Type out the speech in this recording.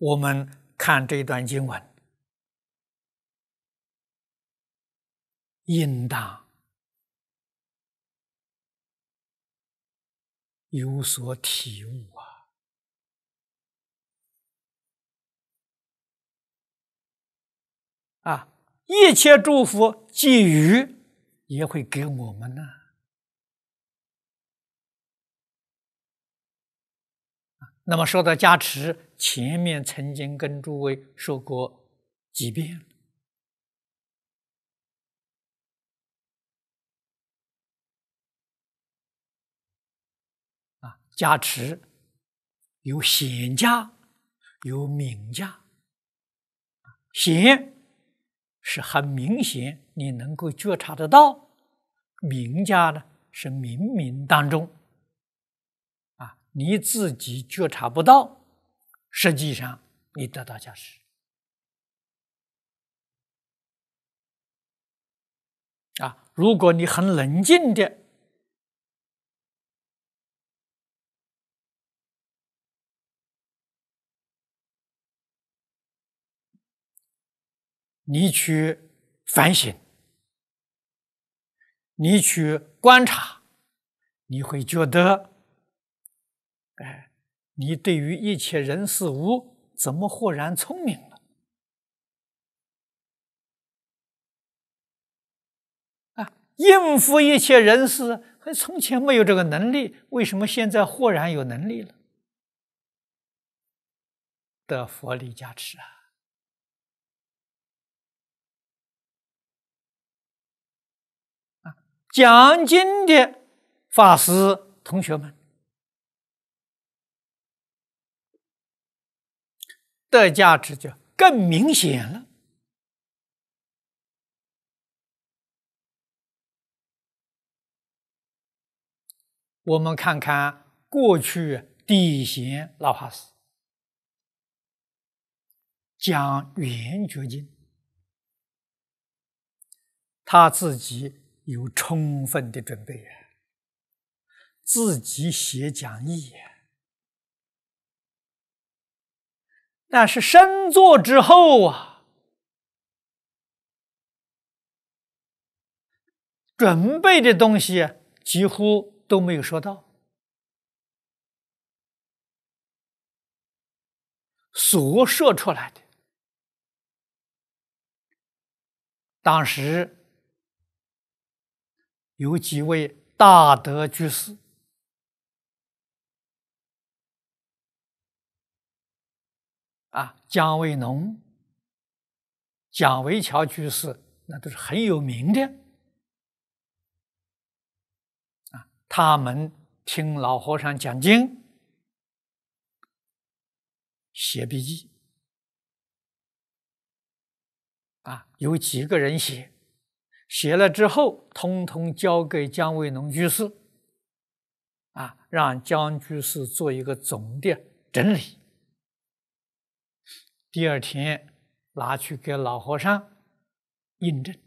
我们看这段经文，应当有所体悟一切祝福给予也会给我们呢。那么说到加持，前面曾经跟诸位说过几遍加持有显加，有明加。显是很明显，你能够觉察得到；明加呢，是冥冥当中你自己觉察不到，实际上你得到加持如果你很冷静的你去反省，你去观察，你会觉得你对于一切人事物怎么豁然聪明了应付一切人事，从前没有这个能力，为什么现在豁然有能力了？得佛力加持讲经的法师同学们的价值就更明显了。我们看看过去第一贤老法师讲圆觉经，他自己有充分的准备自己写讲义但是深作之后准备的东西几乎都没有说到，所说出来的，当时有几位大德居士姜维农、蒋维桥居士，那都是很有名的他们听老和尚讲经，写笔记有几个人写了之后，通通交给姜维农居士让姜居士做一个总的整理。第二天拿去给老和尚印证